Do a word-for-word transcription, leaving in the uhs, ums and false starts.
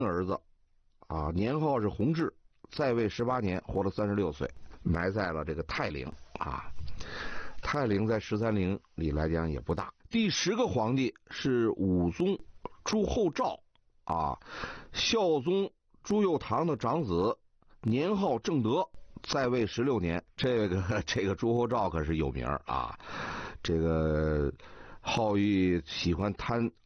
儿子，啊，年号是弘治，在位十八年，活了三十六岁，埋在了这个泰陵啊。泰陵在十三陵里来讲也不大。第十个皇帝是武宗朱厚照啊，孝宗朱佑樘的长子，年号正德，在位十六年。这个这个朱厚照可是有名啊，这个好于喜欢贪